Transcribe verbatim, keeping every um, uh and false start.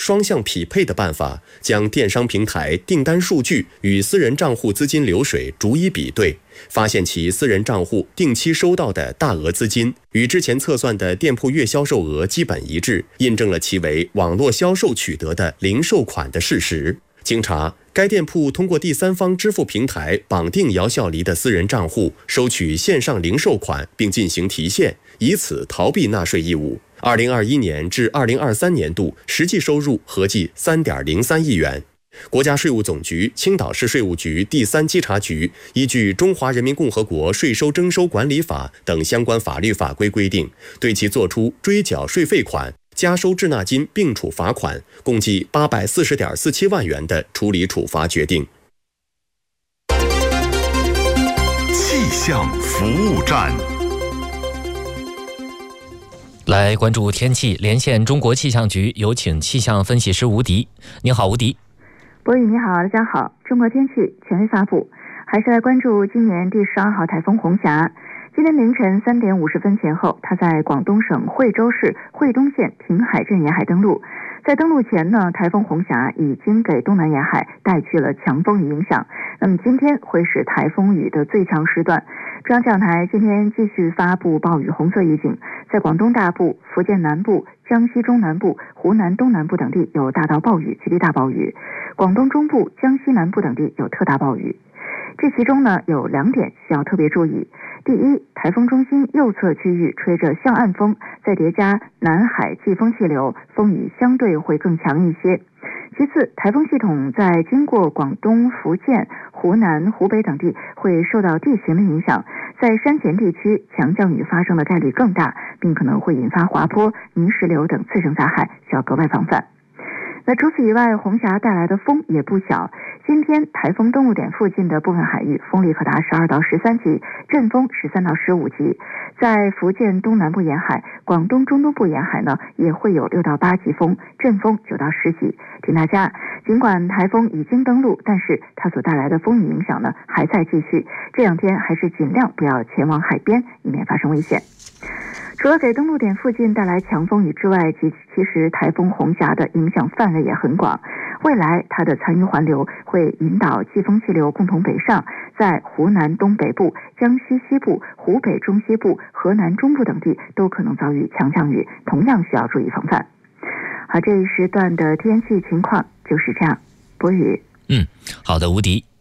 双向匹配的办法，将电商平台订单数据与私人账户资金流水逐一比对，发现其私人账户定期收到的大额资金与之前测算的店铺月销售额基本一致，印证了其为网络销售取得的零售款的事实。经查，该店铺通过第三方支付平台绑定姚笑黎的私人账户，收取线上零售款并进行提现，以此逃避纳税义务。二零二一年至二零二三年度实际收入合计 三点零三亿元。国家税务总局青岛市税务局第三稽查局依据《中华人民共和国税收征收管理法》等相关法律法规规定，对其作出追缴税费款、加收滞纳金并处罚款共计八百四十点四七万元的处理处罚决定。 气象服务站， 来关注天气，连线中国气象局，有请气象分析师吴迪。你好，吴迪。 博宇你好，大家好。中国天气权威发布，还是来关注今年第十二号台风红霞。今天凌晨三点五十分前后，它在广东省惠州市惠东县平海镇沿海登陆。在登陆前呢，台风红霞已经给东南沿海带去了强风雨影响。那么今天会是台风雨的最强时段。中央气象台今天继续发布暴雨红色预警，在广东大部、福建南部、江西中南部、湖南东南部等地有大到暴雨、极地大暴雨；广东中部、江西南部等地有特大暴雨。这其中呢有两点需要特别注意。第一，台风中心右侧区域吹着向岸风，再叠加南海季风气流，风雨相对会更强一些。其次，台风系统在经过广东、福建、湖南、湖北等地会受到地形的影响，在山前地区强降雨发生的概率更大，并可能会引发滑坡、泥石流等次生灾害，需要格外防范。那除此以外，红霞带来的风也不小。今天台风登陆点附近的部分海域风力可达十二到十三级，阵风十三到十五级。在福建东南部沿海、广东中东部沿海呢，也会有六到八级风，阵风九到十级。提醒大家，尽管台风已经登陆，但是它所带来的风雨影响呢还在继续。这两天还是尽量不要前往海边，以免发生危险。除了给登陆点附近带来强风雨之外，其其实台风红霞的影响范围也很广。未来它的残余环流会引导季风气流共同北上，在湖南东北部、江西西部、湖北中西部、河南中部等地都可能遭遇强降雨，同样需要注意防范。好，这一时段的天气情况就是这样。博宇， 嗯，好的，吴迪。